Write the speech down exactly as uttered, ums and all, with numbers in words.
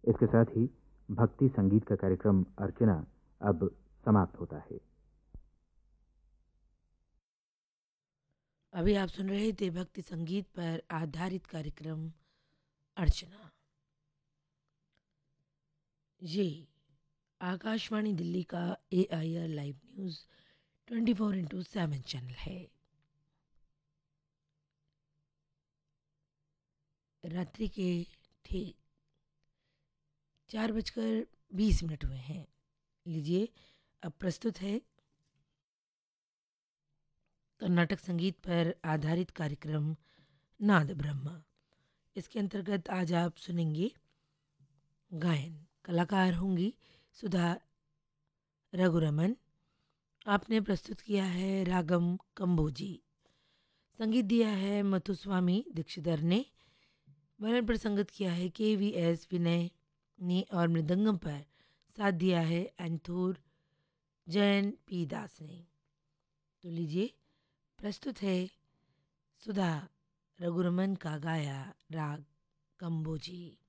इसके साथ ही भक्ति संगीत का कार्यक्रम अर्चना अब समाप्त होता है। अभी आप सुन रहे थे भक्ति संगीत पर आधारित कार्यक्रम अर्चना। ये आकाशवाणी दिल्ली का ए I R live news twenty four into seven channel है। रात्रि के ठीक चार बजकर बीस मिनट हुए हैं। लीजिए अब प्रस्तुत है कर्नाटक संगीत पर आधारित कार्यक्रम नाद ब्रह्मा। इसके अंतर्गत आज आप सुनेंगे गायन। कलाकार होंगी सुधा रघुरमन। आपने प्रस्तुत किया है रागम कंबोजी। संगीत दिया है मथुस्वामी दीक्षितर ने। वर्णन पर संगत किया है के वी एस विनय ने और मृदंगम पर साथ दिया है एंथोर जैन पी दास ने। तो लीजिए प्रस्तुत है सुधा रघुरमन का गाया राग कंबोजी।